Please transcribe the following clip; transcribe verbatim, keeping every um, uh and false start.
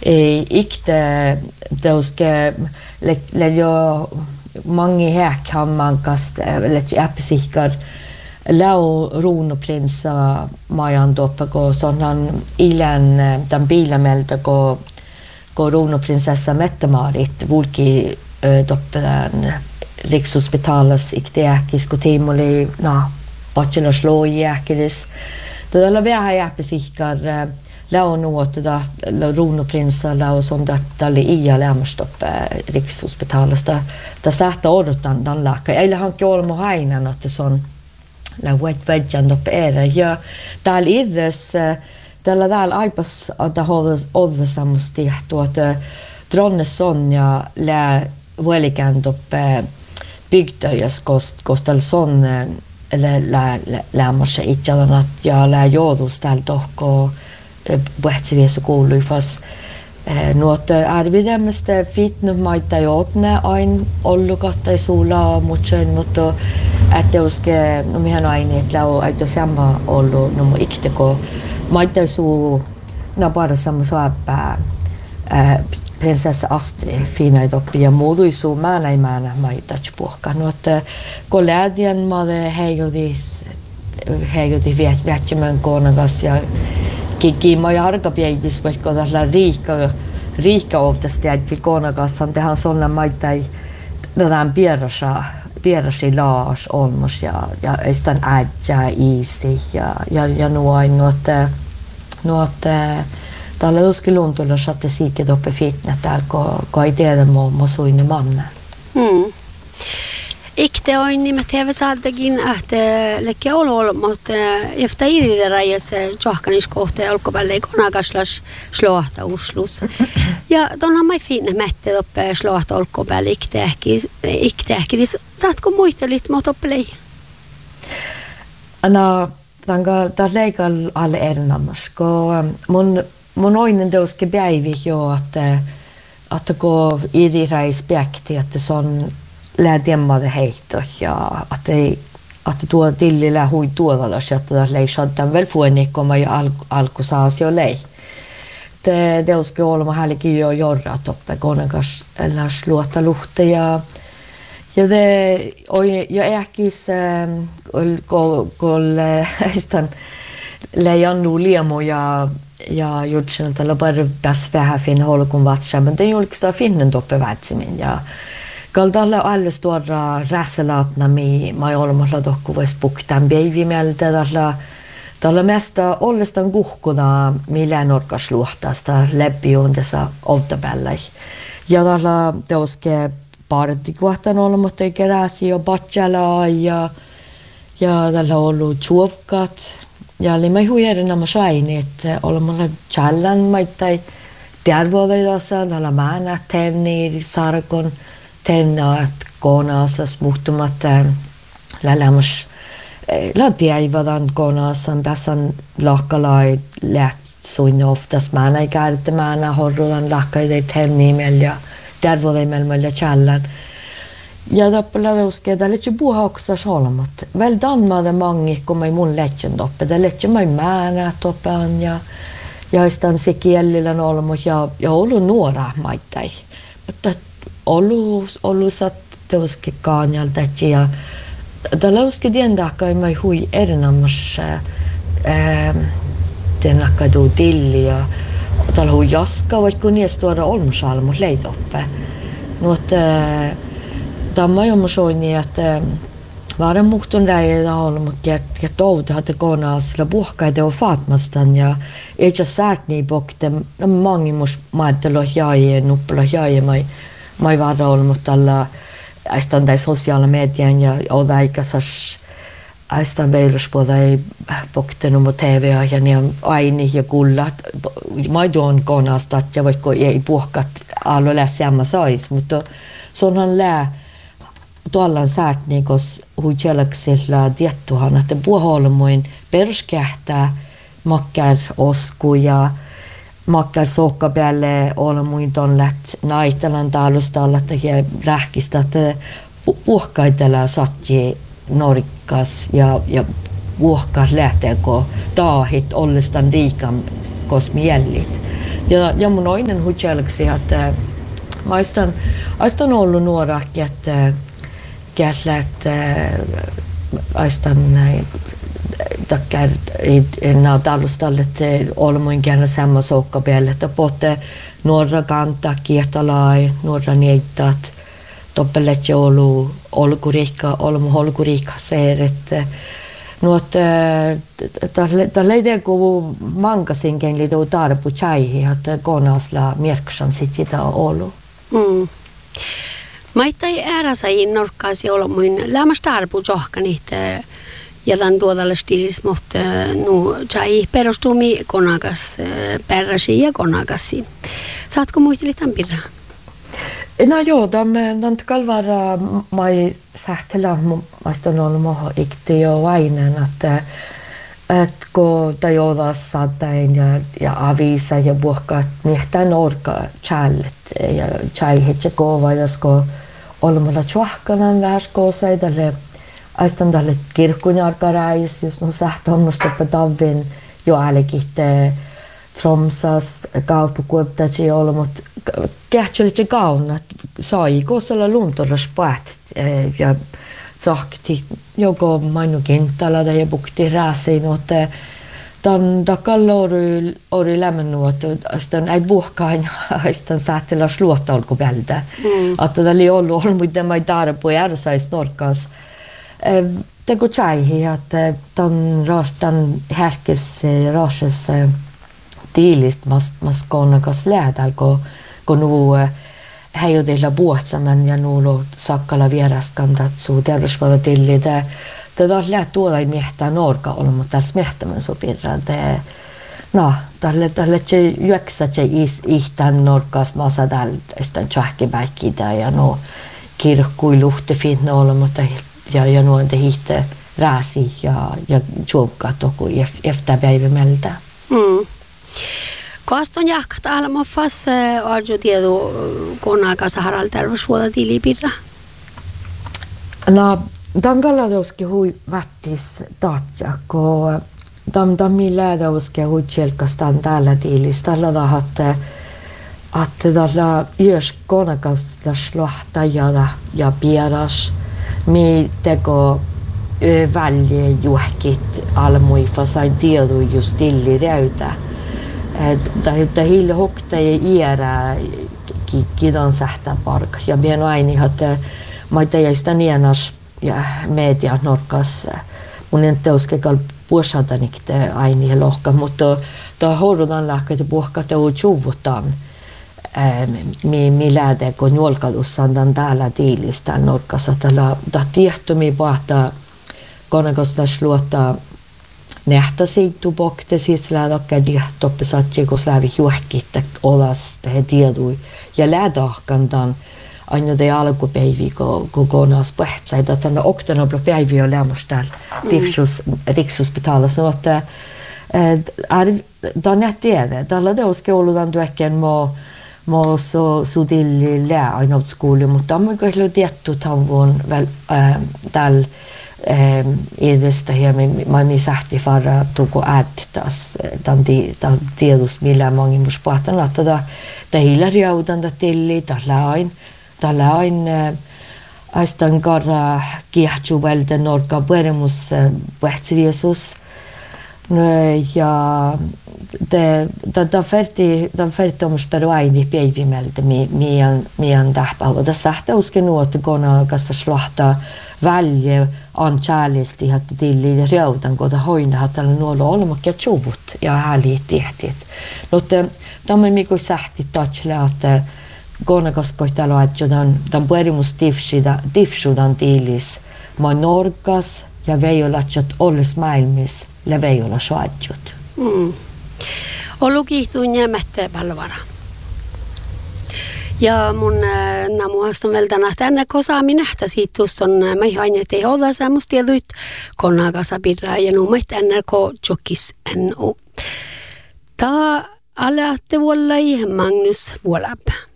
ikte teuske le jo mange häk hammankast le äppisikar Lau ruunuprinsa majan doppe ko sånnan ilen den bilamelta ko ko ruunuprinsessa Mette-Marit vulki doppe den Rikshospitalas ikteäkis ko timoli na bachelor slojäkis det la vea äppisikar lau nuot da la ruunuprinsa lau som dat dalle ia lämstoppe Rikshospitalas da da sätta odotan dan laka eller han kolmo hainan att det sån la wet vegan doppe era ja dal ides dalla dal aipas att det har över samstigt och att dronne Sonja la väligan doppe byggda just kost kostal sån eller la la marsa inte att jag la jodo ställt och växte så koulu fast nuot arvidemste fitnu maita jotne ain ollukatta sulla muchen mutta että uske no mihän aine että lau aito sama ollu no ikteko maita su na bara samma swappa prinsessa Astrid fina doppi ja muodui su määnä määnä maita puhka nuot kolladian made heigodis heigodi vet vetjemän konagas ja Kiki moi arkapiedis vaikka tällä riikka riikka oftasti että konagassan tehän sonna maitai nädän pierasa pierasi laas olmos ja ja estan äjä isi ja ja ja nuo nuot nuot tällä uski luntulla satte siike doppe fitnet där ko ko ei tiedä mo mo suinne manne. Mm. Ikte on nimet hevesaltakin att lekki olo mutta efter i reis johkanis kohta alkoballe konakaslas slåta Oslos. Ja donna mai finne mette doppe slåta alkoballe ikte ekki ikte ekki saatko muistelit mot oppelei. Ana tanga tarlegal alle ernamas ko mun mun oinen deuske päivi jo att att gå i det reis bäkti att det sån lädemma det helt och ja att det att det då tillillä hui tuolla så att det leisattan väl få en komma i alkosaasi och lei det det ska olla härligt ju göra toppe konakas eller slåta luhta ja ja det och jag äkis kol kol istan lejan nuliamo ja ja jutsen tällä bara bäst vähän fin hålla kun vatsa men det är ju liksom finnen toppe vatsimin ja Kaldalla alle stora räselatna mi mai olmalla dokku vois buktan beivimeltä tällä tällä mesta ollestan guhkuna millään orkasluhtasta läpi undessa oltabällä ja tällä teoske parti kohtan olmatta keräsi ja bachala ja ja tällä ollut chuovkat ja oli mai huijeren nämä sainit olmalla challan maitai tervoidassa tällä maana tevni sarkon tennaat konaasas muhtumat lälämus la tiaivadan konaasan tässä lahkalai läht suin oftas mana ei käydä mana horrudan lahkai tennimel ja tervoimel mellä challan ja tappala uske det lite buha också solmat väl danmade mange kommer mun legend uppe det lite mai mana toppan ja ja istan sekiellillä olmos ja ja ollut nuora maitai mutta Olu olu sat teuske kaanjalta ja talauske dienda kai mai hui ernamus eh den akadu dillia tal hu jaska vai kun nies tuoda olmusalmu leidoppe nuot tamma jo soini että varan muhtun räjällä olmut ja ja touta hade konas la buhkaide och fatmastan ja ei just särtni bokte mangi mus maatelo jae nuppla jae mai mai vara ollut tällä aistan tai sosiaalilla median ja odaikasas aistan veilospuolta ei poktenut mu T V ja niin aini ja kullat mai tuon konastat ja vaikka ei puhkat alo lässämä sais mutta sonhan lää tuollan särtnikos huijalaksilla tiettuhan että puholmoin peruskähtää makkar osku ja makkar sokka päälle olla muinton läht naitelan talustalla ja rähkistä että puhkaitella satji norikkas ja ja puhkas lähteekö taahit ollestan riikan kosmiellit Ja, ja mun oinen hutjelksi, että mä oistan, oistan ollut nuorakki, että käsillä, että oistan takkar nää talustalle, että olmuin käänä samma soukkapeelle, että pohte nuorra kanta, kiehtalai, nuorra niittat, toppellet joulu, olkuriikka, olmu holkuriikka seeret. Nuot, tällä ei tee kun mankasinkin liituu tarpu tjaihi, että konasla merksan sit mitä on ollut. Mm. Maittai ääräsä innorkkaasi olmuin lämmäs tarpu johkanit ja tämän tuodalle stiilis, mutta nu tjaihi perustumi konakas peräsi ja konakasi. Saatko muisteli tämän pirraa? No joo, tämän kalvara mai sähtelä maiston ollut moho ikti jo vainen, että että kun tai odas satain ja ja avisa ja puhka nihtän orka challet ja chaihet ja kovajasko olmalla chuahkanan värskoosa tälle aistan tälle kirkkunjarkarais jos no sähtommusta petavin jo älkitte Tromsas kauppakuoptaji olmut kähtselit ja kaunat sai kosalla luntoras päät ja tsahti joko mainu kentällä tai bukti rääsiin että tämän takalla oli oli lämmennyt että ei puhkaan aistan sähtellä sluotta alkupäältä että tällä ollut ollut mitä mä tarpo järsäis norkas teko tjaihi että tämän rastan härkes rashes tiilist mas mas konakas läädäl ko kun nu häjodella puhtsaman ja nuulo sakkala vieraskantat suu terveysvalta tilli det det där lät tuoda miehtä norka olla mutta tässä mehtämän sopirra det no tälle tälle se juoksa se is ihtän norkas massa tällä stan chahkebaikki ja no kirkkui luhte fint olla mutta ja ja no det hitte rasi ja ja chokka toku efter päivämeltä mm Kaston jahkat alma fas arjo tiedu konakas haral terveyshuolta tilipirra. No, dan galadowski hui vattis tatja, ko dam dam mi lädowski hui chelkastan täällä tiilis. Tällä tahatte, että tällä jos konakas lohta ja ja pieras, mi teko välje juhkit almui fasain tiedu just tilli räytä. Että hille hokta ja iärä kidan sähtä park. Ja bien aini että mä teistä nienas ja media norkas. Mun en teuske kal puosatanikte aini lohka, mutta ta horudan lähkäti puhkate u chuvutan. Mi mi läde kun julkalussan dan täällä tiilistä norkas että ta tiehtumi pahta konakosta sluota nähtä siittu bokte siis lähdökkä dihtoppi satsi kun lävi juhkitte olas he tiedui ja lähdökkantan aina te alkupäivi kun kokonas pähtsä että tänne oktober päivi on lämmästään tifsus rikshospitalas että är dan jag tiedä tällä deuske oludan tuekken mo mo so sudilli lä aina skoulu mutta on kyllä tietty tavon väl tällä edestä ja mä mi sähti fara tuko ättas dan di dan tiedus millä mangi mus pahtan että da da hilariaudan da tilli da lain da lain aistan garra kihtsu välden norka pueremus vähtsiviesus ja det da da ferti da ferti omus peruaini päivimelde mi mian mian tahpa da sähtä uske nuotte kona kassa slahta välje on chalisti että tilli reutan kota hoina että nuolla olmakke chuvut ja häli tehtit. Mutta tämä mikä sähti touchla että konakas kohtalo että dan dan puerimus tifsida tifsudan tilis ma norkas ja veiolatjat olles maailmis ja veiola soatjut. Mm. Olu kihtun jämätte palvara. Ja mun namuasta meiltä nähtänä kosaami nähtä siitä tuossa mei aina ei ole semmoista tieduit konakasa pirraa ja numait N R K Jokis N O. Ta alatte vuollai Magnus Vuolap.